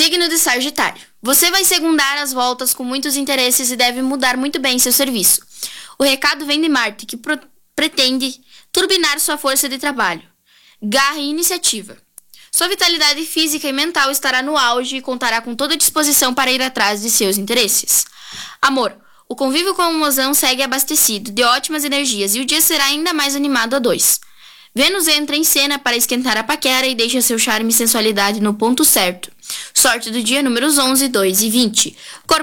Signo de Sagitário. Você vai segundar as voltas com muitos interesses e deve mudar muito bem seu serviço. O recado vem de Marte, que pretende turbinar sua força de trabalho, garra e iniciativa. Sua vitalidade física e mental estará no auge e contará com toda a disposição para ir atrás de seus interesses. Amor. O convívio com o mozão segue abastecido de ótimas energias e o dia será ainda mais animado a dois. Vênus entra em cena para esquentar a paquera e deixa seu charme e sensualidade no ponto certo. Sorte do dia números 11, 2 e 20.